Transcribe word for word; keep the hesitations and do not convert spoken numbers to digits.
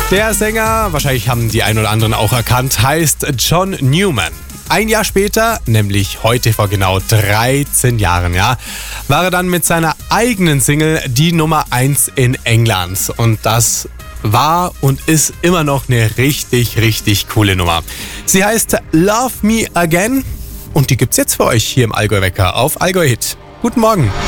Der Sänger, wahrscheinlich haben die ein oder anderen auch erkannt, heißt John Newman. Ein Jahr später, nämlich heute vor genau dreizehn Jahren, ja, war er dann mit seiner eigenen Single die Nummer eins in England. Und das war und ist immer noch eine richtig, richtig coole Nummer. Sie heißt Love Me Again und die gibt's jetzt für euch hier im Allgäu Wecker auf Allgäu Hit. Guten Morgen.